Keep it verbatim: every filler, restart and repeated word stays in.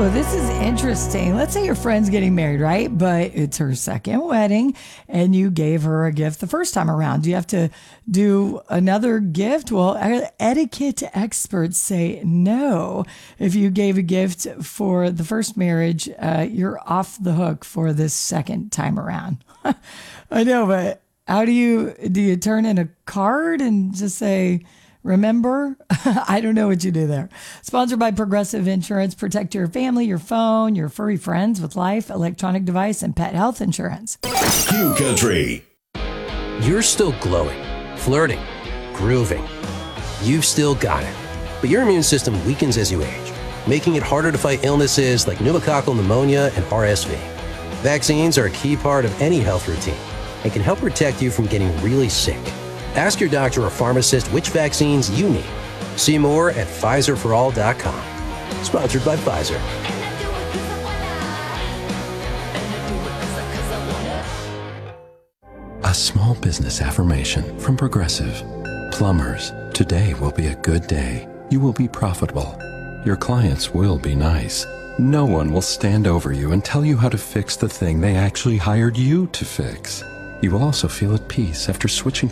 Ooh, this is interesting. Let's say your friend's getting married, right? But it's her second wedding and you gave her a gift the first time around. Do you have to do another gift? Well, e- etiquette experts say no. If you gave a gift for the first marriage, uh, you're off the hook for this second time around. I know, but how do you do you turn in a card and just say, remember? I don't know what you do there. Sponsored by Progressive Insurance. Protect your family, your phone, your furry friends with life, electronic device, and pet health insurance. Q Country. You're still glowing, flirting, grooving. You've still got it. But your immune system weakens as you age, making it harder to fight illnesses like pneumococcal pneumonia and R S V. Vaccines are a key part of any health routine and can help protect you from getting really sick. Ask your doctor or pharmacist which vaccines you need. See more at Pfizer for all dot com. Sponsored by Pfizer. A small business affirmation from Progressive. Plumbers, today will be a good day. You will be profitable. Your clients will be nice. No one will stand over you and tell you how to fix the thing they actually hired you to fix. You will also feel at peace after switching